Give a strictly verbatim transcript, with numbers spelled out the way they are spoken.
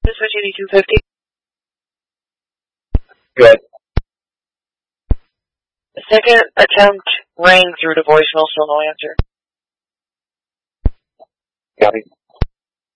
This is Virginia two fifty. Good. The second attempt rang through to voicemail, still no answer. Copy.